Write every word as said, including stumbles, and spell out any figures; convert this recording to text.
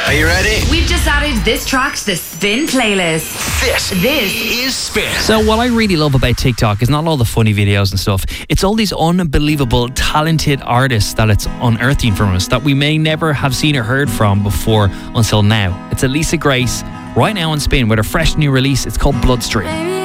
Are you ready? We've just added this track to the Spin playlist. This, this is Spin. So what I really love about TikTok is not all the funny videos and stuff. It's all these unbelievable, talented artists that it's unearthing from us that we may never have seen or heard from before until now. It's Elisa Grace right now on Spin with a fresh new release. It's called Bloodstream.